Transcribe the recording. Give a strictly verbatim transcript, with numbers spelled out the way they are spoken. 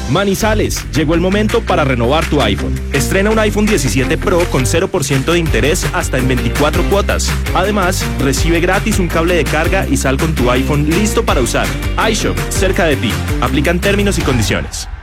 Manizales, llegó el momento para renovar tu iPhone. Estrena un iPhone diecisiete Pro con cero por ciento de interés hasta en veinticuatro cuotas. Además, recibe gratis un cable de carga y sal con tu iPhone listo para usar. iShop, cerca de ti. Aplican términos y condiciones.